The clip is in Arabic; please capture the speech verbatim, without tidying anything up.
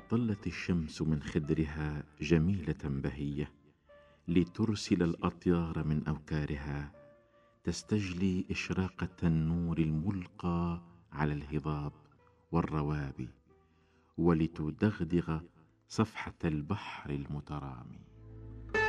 طلت الشمس من خدرها جميلة بهية، لترسل الأطيار من أوكارها، تستجلي إشراقة النور الملقى على الهضاب والروابي، ولتدغدغ صفحة البحر المترامي.